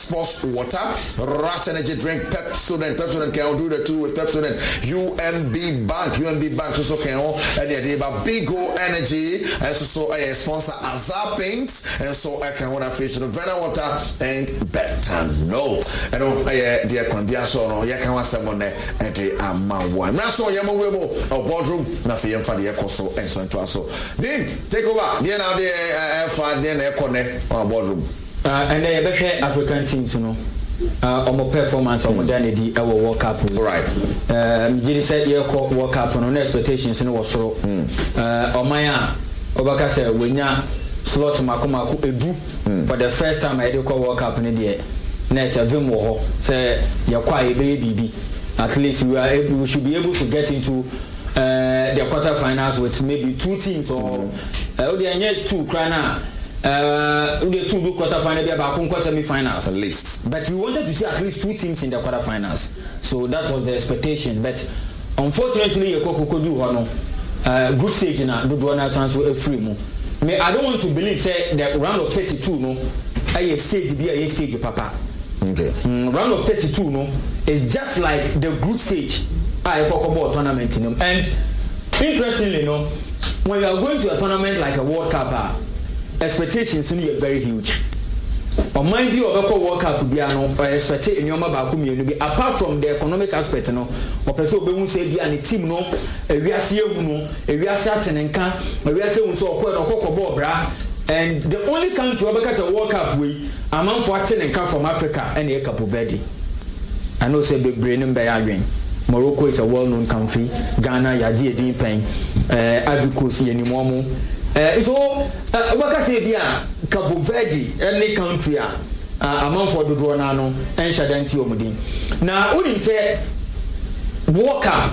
sports water, Rush energy drink, Pepsodent can do the two with Pepsodent. UMB Bank so can and the Bigo Energy and so I sponsor Azar Paints and so I can want to fish the Vena water and Betano. I don't dear Kwambia so no ya can want someone there at the Amawa. Now so Yamawebo or boardroom nothing for the Ecoso and so and so. Then take over. Then now the far then Econe or boardroom. And they have African teams, you know. On performance of modernity, our World Cup. Right. Jiri said, "You call World Cup on expectations in was so." On my Obaka said, "When ya slot Makomaku edu for the first time I do call World Cup in the next a Vimo say you're quite a baby. At least we should be able to get into the quarterfinals with maybe two teams or two crana." The two quarterfinals, semi-finals at least. But we wanted to see at least two teams in the quarterfinals, so that was the expectation. But unfortunately, group stage na do one chance for free mo. I don't want to believe say the round of 32 no, a stage be a stage papa. Okay. Round of 32 no is just like the group stage. I about tournament in them. And interestingly, no, when you are going to a tournament like a World Cup. Expectations are very huge. Or mind you, of World Cup to be expected in your community. Apart from the economic aspect, no, or person who say be a team, no, we are seeing, we are certain and can, we are saying so quite a bra. And the only country because a World Cup we among 14 and come from Africa and a Cape Verde. I know say big brain and Bayagin. Morocco is a well-known country. Ghana, Yaji, Edin Ivory Coast, Yenimomo. So, what I say, Cape Verde, any country, among for the Duanano and Shadanti Omudi. Now, wouldn't say, World Cup.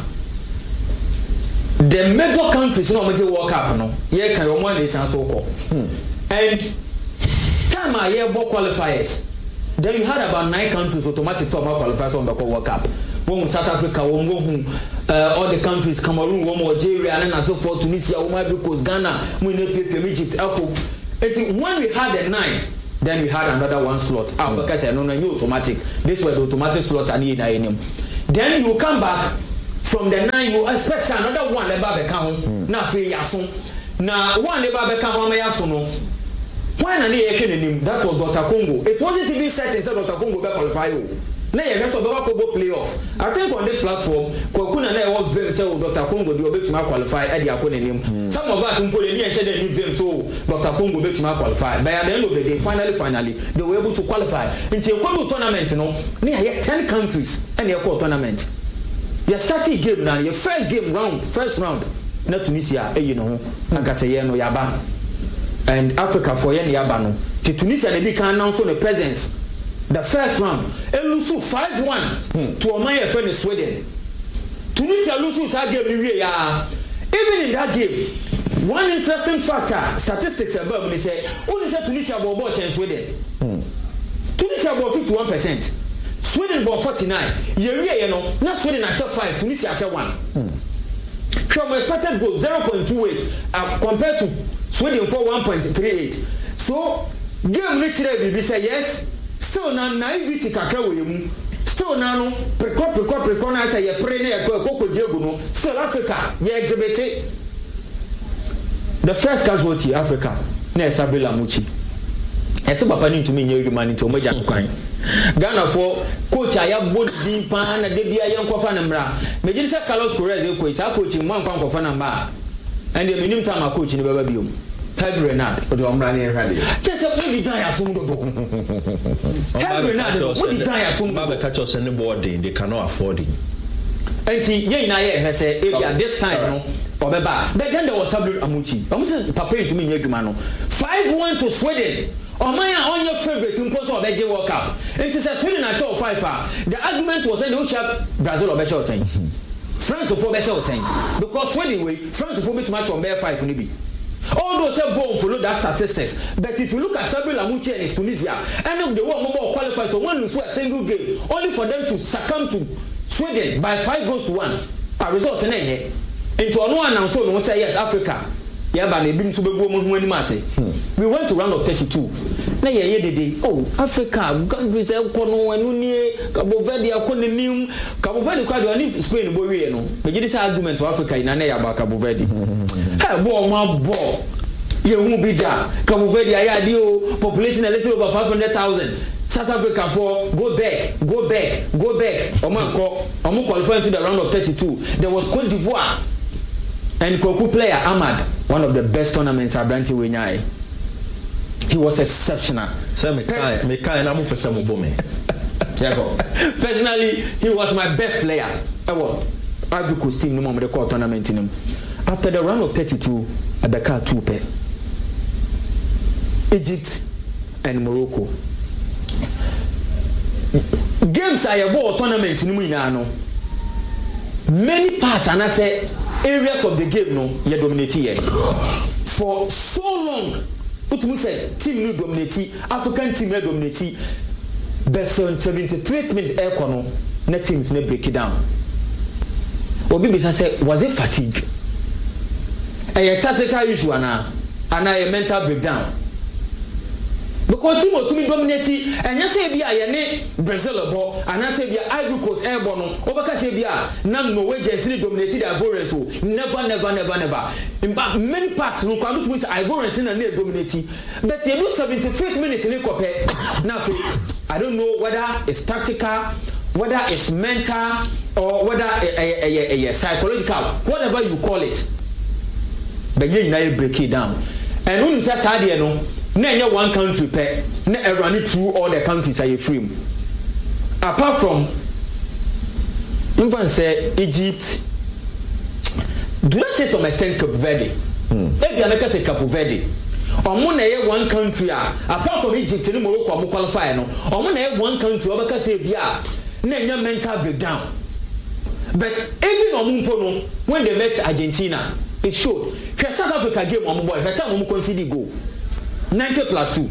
The major countries, no major World Cup, no, yeah, can you one is and so called. And time I hear more qualifiers. Then you had about 9 countries automatic for qualifiers on the World Cup. One South Africa, one all the countries, Cameroon, one Algeria, and so forth, Tunisia, Ivory Coast, Ghana, Egypt, when we had the 9, then we had another one slot. Because I know you automatic. This was the automatic slot and then you come back from the 9, you expect another one about the count. Now say yasun. Now one about the count yasun. When I need that was Dr. Congo. It wasn't even set instead Dr. Congo be qualify. Now you have to go playoff. I think on this platform, Kokuna na was very say Dr. Congo the obey to qualify at the acronym. Some of us in Poland and said they need them so Dr. Congo be to qualify. By the end of the day, finally they were able to qualify. Into a Congo tournament, you know, near 10 countries and your tournament. Your starting game now, your first round, not Tunisia, you know, Ankaseyeno Yaba. And Africa for Yen Yabano. Tunisia they can announce on the presence. The first round, and lose 5-1 to Omaya friend in Sweden. Tunisia loses that game. Even in that game, one interesting factor, statistics above me say, only say Tunisia will watch in Sweden. Tunisia will 51%, Sweden will 49%. You know, not Sweden I shot 5, Tunisia I shot 1. From expected goal 0.28 compared to Sweden for 1.38. So, game literally we say yes. Still now naivety kakra we still now no prekɔ na say ye pray na ye kɔ jego no still Africa ye exhibit the first casualty Africa na Sabila Muchi ese papa ni ntumi nye edwuma ni to moja kwan Ghana for coach aya bodi pa na de bia ye nkofa na mra megiri se Carlos Correa ze coach sa coach man kwan kofa na mba and the minimum time coach ni baba biom Heavy Renard. But I'm running ready. Just a movie die as soon Heavy Renard. What did die as soon as catch us any boarding, they cannot afford it. And see, has said, this time, no, or Baba. But then there was Sabri Amuchi. I'm saying, Papa to me, Yegumano. 5-1 to Sweden. Or my on your favorite in Post or Beji World Cup. And to say, Sweden, I saw 5. The argument was that they should Brazil or Bechel saying. France of 4 Bechel saying. Because Sweden way, France of 4 bit match from Bear 5 in the all those have go follow that statistics. But if you look at Sabri Lamuchi and Tunisia, and the one more qualified, so one lose a single game, only for them to succumb to Sweden by 5 goals to 1. Our results in into one and so no say yes, Africa. ya ba na ebi nso begu omo hu anim ase we went to round of 32 na ye dede Africa countries e kono anu nie Cabo Verde akone nim Cabo Verde kwa de oni Spain bo wie no be gidi say argument for Africa ina na ya ba Cabo Verde ha bo ma bo ye hu bi da Cabo Verde aya di o population a little over 500,000 South Africa for go back omo qualify to the round of 32 there was Cote d'Ivoire and Koku player Ahmad, one of the best tournaments Abranti Winyai. He was exceptional. Personally, he was my best player ever. Ivory Coast team no more the core tournament in him. After the round of 32, Abeka 2 pair. Egypt and Morocco. Games are a ball tournament in Minano. Many parts and I say areas of the game no you dominate here for so long. What we say team no dominate, African team no dominate. Best on 73th minute air corner, net teams no break it down. Obi bisa say was it fatigue? A tactical issue and a mental breakdown. Because team to me dominate and you say bia ye ne Brazil ball and I say bia Ivory Coast airborne no obaka say bia na Norwegians ni dominate the Ivorians so never in fact many parts no kwa do say Ivorians na dominate but you do 75th minute ni kope na I don't know whether it's tactical, whether it's mental or whether a psychological, whatever you call it, but you na break it down and when you say sadie no na one country pay na run through all the countries are free apart from even say Egypt do not say some extent Cape Verde if you make say Cape Verde omo na one country apart from Egypt ni Morocco omo qualify no omo na one country obeka say bia na mental breakdown but even omo no when they met Argentina it showed South Africa game omo boy that time omo concede goal 90+2.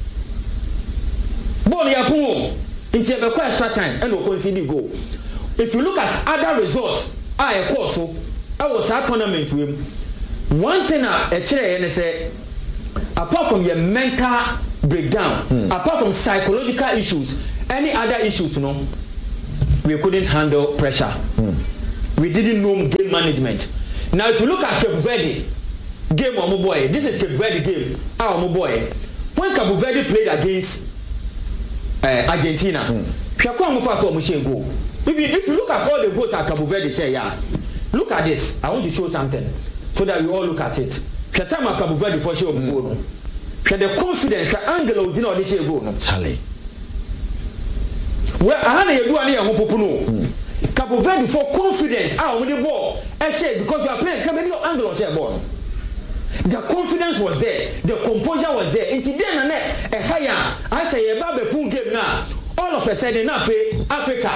Ball yapu into a extra time and no concede goal. If you look at other results, I was at tournament with him. One thing I say, apart from your mental breakdown, apart from psychological issues, any other issues, no, we couldn't handle pressure. We didn't know game management. Now, if you look at Cape Verde game on boy, this is Cape Verde game. Our boy, when Cape Verde played against Argentina, if you look at all the goals that Cape Verde share, look at this. I want to show something so that we all look at it. Cape Verde for sure goal. The confidence, the angle of the share goal. Charlie. Well, I had a do any Cape Verde for confidence. With the ball, because you are playing angle of share ball. The confidence was there, the composure was there. Until then, I say a baby pool game now. All of a sudden, Africa,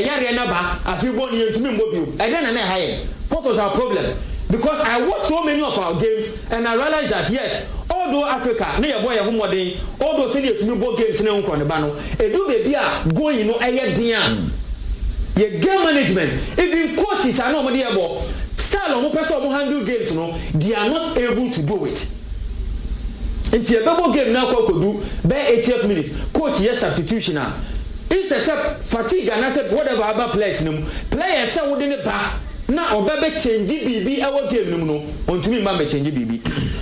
I feel born here to me mobile. And then what was our problem? Because I watched so many of our games and I realized that yes, although Africa, near boy a day, although senior to me both games in the bano, a do baby going no air dian. Your game management, even coaches are not about. Style of person who handle games, no, they are not able to do it. Into a double game now, could do by 80th minute. Coach, yes, substitution. It's a fatigue and I said whatever other players, no players say within the back. Now, or baby change BB, our game, no, on to me, mamma change BB.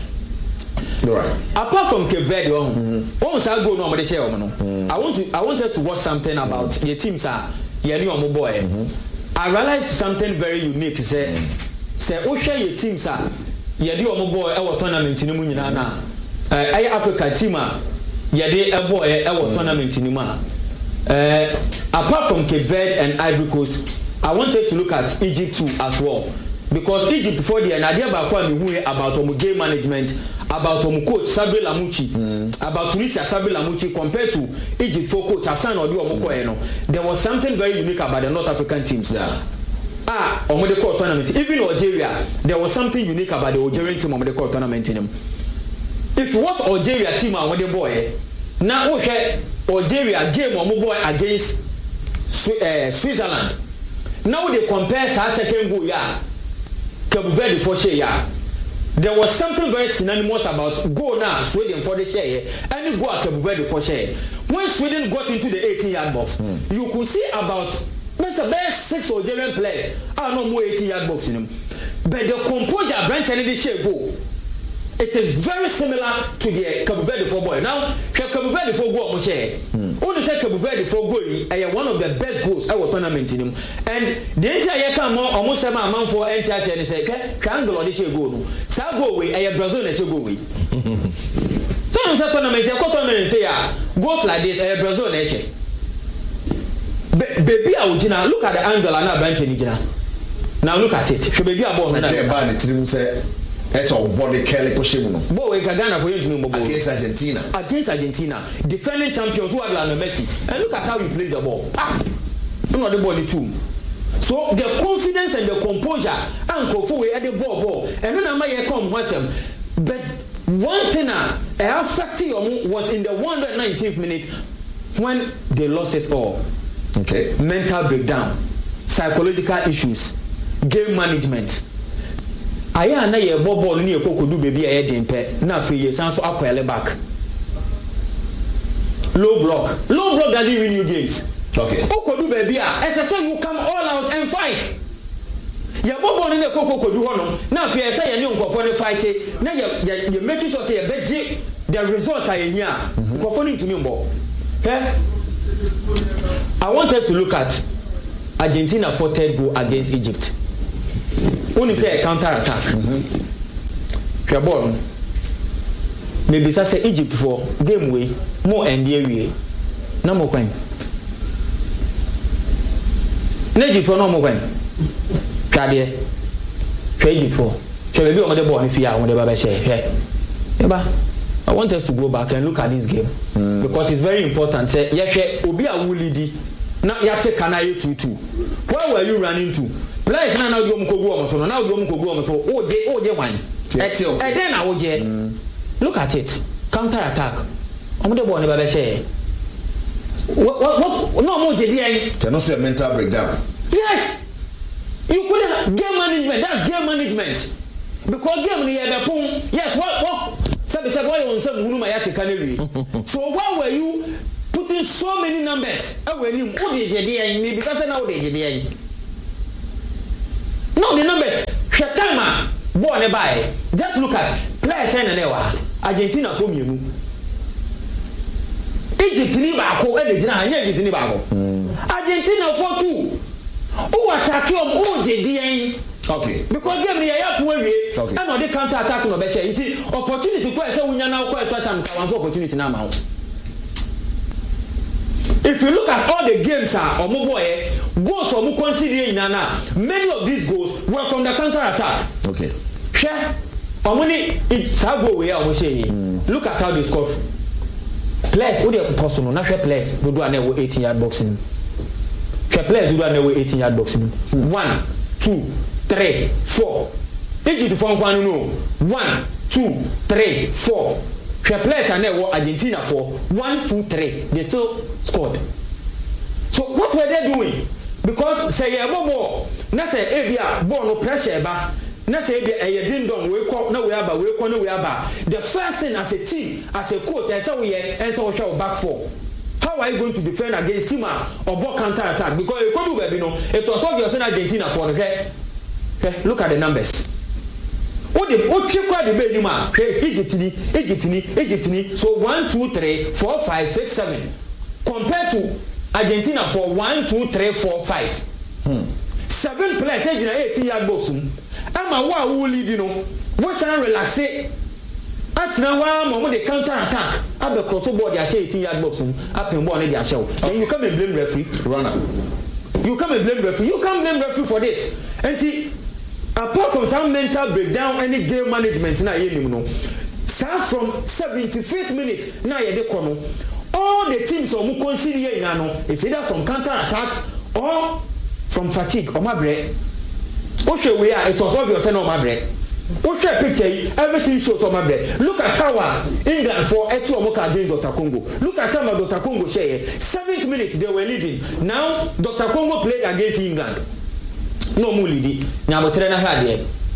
Right. Apart from Cape Verde, once I go no, but share, I want us to watch something about your teams are your new boy. I realized something very unique. Say share your teams are your new boy our tournament in Munana. Africa team a boy our tournament in Numa. Apart from Cape Verde and Ivory Coast, I wanted to look at Egypt too as well. Because Egypt before the idea about game management, about coach Sabri Lamuchi, about Tunisia Sabri Lamuchi compared to Egypt for coach Hassan Odi Omokoeno, there was something very unique about the North African teams. On the court tournament, even Algeria, there was something unique about the Algerian team on the court tournament in them. If what Algeria team are with the boy, now okay, Algeria game on boy against Switzerland. Now they compare second goal, Cape Verde for share, there was something very synonymous about goal now Sweden for the share and go at Cape Verde for share. When Sweden got into the 18-yard box, you could see about the best 6 Algerian players are no more 18-yard box in them. But the composure branch and the share go. It is very similar to the Cape Verde for boy. Now, Cape Verde for goal, Moshe. Only say Cape Verde for goal, one of the best goals our tournament in him. And the entire come almost a man for NTS and say, triangle or this goal. So go away, I Brazil and go away. Some tournament, a tournament say, goals like this, I Brazil nation. Baby, I would look at the angle and not branch in now look at it. Should be a ball. That's all body Kelly Poshimuno. Boy, Ghana for you to know against Argentina. Against Argentina. Defending champions who are Lionel Messi. And look at how he plays the ball. Not the body too. So the confidence and the composure and Kofu at the ball. And then I might come once him. But one thing affected was in the 119th minute when they lost it all. Okay. Mental breakdown, psychological issues, game management. Aya na ye ball ni ekokodu baby aye dempe na fe ye san so akwele back. Low block doesn't win you games. Okay. Okodu baby so you come all out and fight. Ye ball ni ekokodu hono na fe say ye ni nkofo ni fight na ye make sure say ye beji the results are here. Nkofo ni ntumi mbo. I want us to look at Argentina for third goal against Egypt. Only say a counter attack. Ball. Maybe say Egypt for game way more and area. No more coin. Egypt for no more coin. Cadie. Egypt for. Shall we be on the ball if you are on the Baba share? I want us to go back and look at this game because it's very important. Say, yes, Obi Awulidi. Now you take Kanaye 2-2. Where were you running to? Players now you go go so now you go so oje one. And then I would look at it. Counter attack. I'm the one about share. What no more JDI. Can also a mental breakdown. Yes. You could have game management. That's game management. Because game ni ebe yes, what said why on some room I had to canary. So why were you putting so many numbers? When you put the JDI me because now the JDI. No, the numbers. Shatama, born by. Just look at players and Argentina from you. Egypt ni bako, Egypt ni bako. Argentina 4-2. Who attack you? Who JDI? Okay. Because game here ya puwe and no dey counter attack no be share. Nti opportunity kwa say wunya na kwa extra time ka opportunity na ma. If you look at all the games omo boy goals omo consider na many of these goals were from the counter attack. Okay. Share omo ni sago we omo share. Look at how they score. Players who dey possible na share players do do na 18-yard boxing. Share players do do na 18-yard boxing. 1 2 3 4. Egypt for one no. 1 2 3 4. The players are now Argentina for 1 2 3. They still scored. So what were they doing? Because say a bobo, na say ebia ball no pressure ba. Na say ebia e ding dong we call na we aba. The first thing as a team, as a coach, I say we and so we shall back four. How are you going to defend against him or ball counter attack? Because you could do baby no. It was obvious in Argentina for the look at the numbers. What the Egypt ni. So 1 2 3 4 5 6 7 compared to Argentina for 1 2 3 4 5. 7 players in 18-yard box. Ama wa who lead no. What say relax it. At now one the counter attack. At the crossover they share 18-yard box. Up in ball they show. Then you come and blame referee. Runner. You come and blame referee. You can't blame referee for this. And apart from some mental breakdown, any game management na you know. Start from 75th minute na ye de kono. All the teams who consider here is either from counter attack or from fatigue or my break. Okay, we are. It was obvious no my break. Okay, picture everything shows on my break. Look at how England for Etu Omoka against Dr. Congo. Look at how Dr. Congo share 7th minute they were leading. Now Dr. Congo played against England. No more leading. Now we train a hard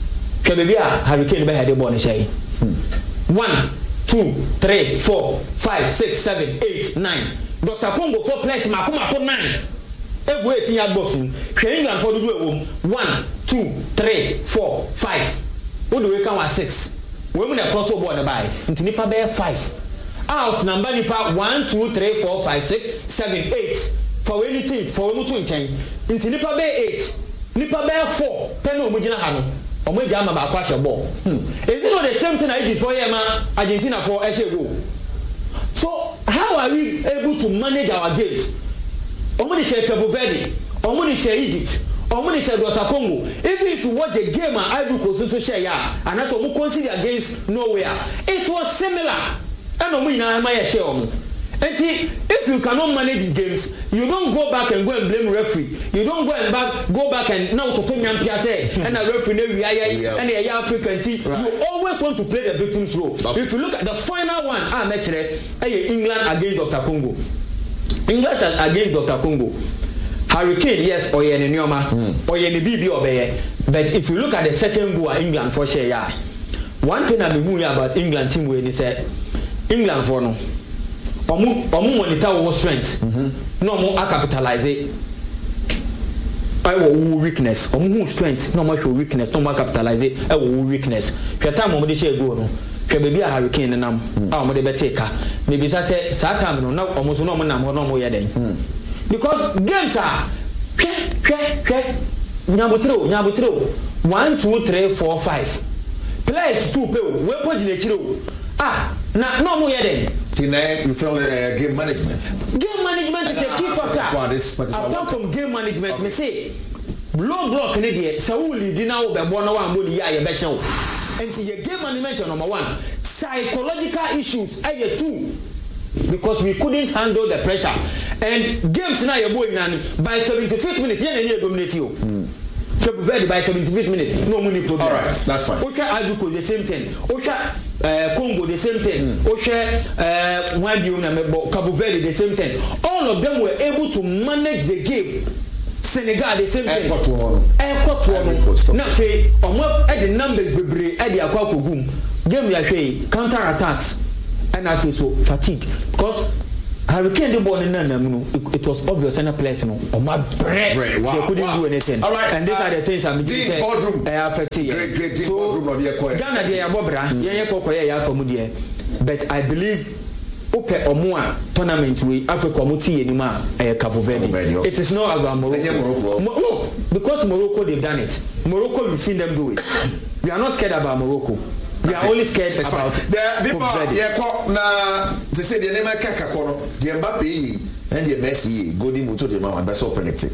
baby Hurricane be had the ball shay 1 2 3 4 5 6 7 8 9 Dr. Congo 4 place Makuma 9 Ebu 18 yard boxing England for the do 1 2 3 4 5 what do we count 6 we mun cross over the by nti nipa be 5 out number nipa 1 2 3 4 5 6 7 8 for anything for we mutu nchen nti nipa be 8 nipa be 4 pen o mugina ha no o mo ja ma ba kwa hye ball is it not the same thing I did for Yema Argentina for go so how are we able to manage our games o mo dey share Cabo Verde o mo dey share Egypt Omuni said Dr. Congo, even if you watch the game and Ivory Coast so share and that's what we consider against nowhere, it was similar. And Omuni na my share on. And if you cannot manage games, you don't go back and go and blame referee. You don't go back and now to Tonyam Piase and a referee and a African team. You always want to play the victim's role. If you look at the final one, actually, England against Dr. Congo. England against Dr. Congo. Hurricane, yes, or yen Nyoma, or yen BB obey. But if you look at the second goal, England for share, yeah. One thing I'm moving about England team where they said England for no. Omu monitor our strength. No more capitalize it. I will weakness. Omu strength, no more weakness, no more capitalize it. I will weakness. Kata mo de share go no. Ke baby a Hurricane nam. Ah mo de beteka. Maybe say sa time no na omo so no mo nam no mo ye den. Because games are nyabutro 1 2 3 4 5 players 2 pe we put in chiro na no mo yeden tonight you feel game management is a key factor apart from game management me say low block ne dey Sauli di na wo be bo na wa mo di ya ye be hyew and your game management number 1 psychological issues are 2 because we couldn't handle the pressure and games now you're going by 75th minute you dominate you by 75th minute no money problem. All right, that's fine. Okay, Ivory Coast the same thing. Okay, Congo the same thing. Okay, Cabo Verde the same thing. All of them were able to manage the game. Senegal the same thing. Now say the numbers be at the Aquacogum game we are counter attacks. And I feel so fatigued because Hurricane the ball in it was obvious and a place no on my bread they couldn't do anything. All right, and these are the things I'm deep boardroom. Great so boardroom. Ghana they are bobra but I believe okay Omoa tournament we Africa muti enima Cabo Verde. It is not about Morocco. No, because Morocco they've done it. Morocco we've seen them do it. We are not scared about Morocco. We are only scared about the people. Na to say the name Kakakono, the Mbappe and the Messi, Golden Muto the man, that's so predicted.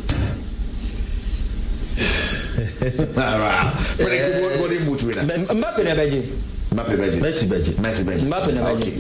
Predicted what Golden Muto winner. Mbappe never did. Messi Beji. Mbappe never did.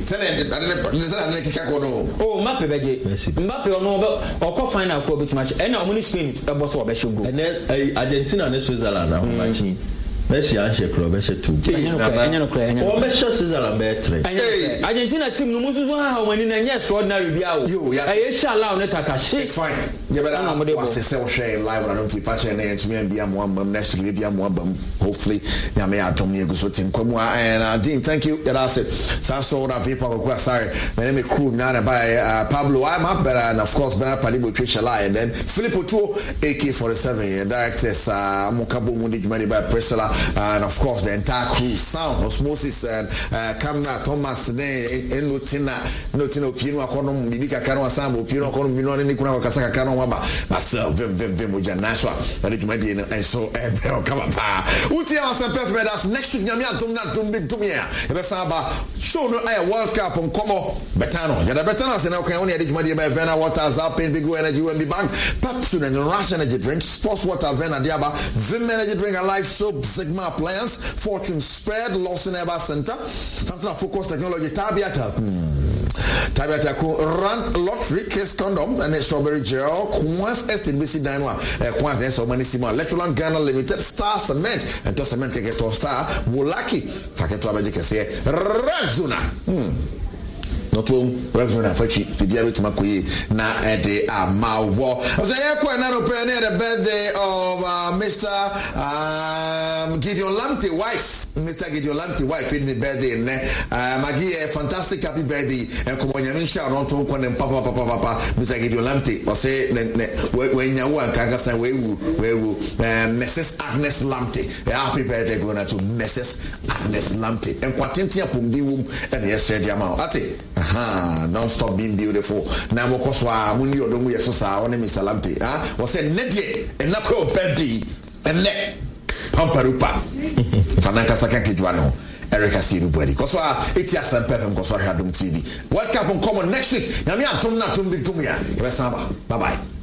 Oh, Mbappe Beji. Mbappe or final call bit match. And only Spain was what should go. And then Argentina and Switzerland are matching. Messi anshe club anshe 2. O mesha Switzerland be 3. Argentina team no musu so ha wani na nya extraordinary bia o. E sha allow ne takashi. It's fine. You better was say share live on don't fa share na entumi bia mo ambam next week bia mo ambam. Hopefully ya me atom ne guso team kwamu and Dean thank you. That's it. So that people go sorry. My name is crew na by Pablo I'm up better and of course better Palibo Trishala and then Filippo 2 AK47 directors Mukabo Mundi Jumani by Priscilla. And of course the entire crew sound Osmosis and Camera Thomas Notina Opino Akonom Bibika Kano Sam Opino Akonom Bino and Nikuna Kasaka Kano Waba myself Vim Janaswa and it might be and so come up Utia and Pepper that's next week Yamia Tumia Ebesaba show no World Cup on Como Betano Yada Betanas and okay only Edimadi by Vena Waters up in Big Energy UMB Bank Pepsi and Russian energy drink sports water Vena Diaba Vim energy drink and life soap Sigma appliance, Fortune Spread, Lawson Eba Center, Samsung Focus Technology, Tabiata Run Lottery, Case Condom, and Strawberry Gel, Quans Estate BC Danwa, Quans Denso Manissima, Electroland Ghana Limited, Star Cement, and to Cement Keketo Star, Mulaki, Faketo Abajikase, Ragzuna. not home reverend afachi the dia betima koyi na ede amawo so ye ko na no pray na the birthday of Mr. Gideon Lamte wife Mr. Gideon Lamte wife in the birthday magi fantastic happy birthday and come on yamisha on to ko nem papa Mr. Gideon Lamte o say when you want kagasa wewu Mrs. Agnes Lamte happy birthday going to Mrs. Agnes Lamte and kwatentia pomdi wum and yesterday amount ate don't stop being beautiful na mo koswa muni odomu yeso sa woni Mr. Lamte o say nedie and nakro birthday and ne pamparupa fananka sakake jwano Erica Siru Bwedi koswa etia Sempe FM koswa Hadum TV World Cup on common next week nyame atom na atom bi tumia yebesaba bye bye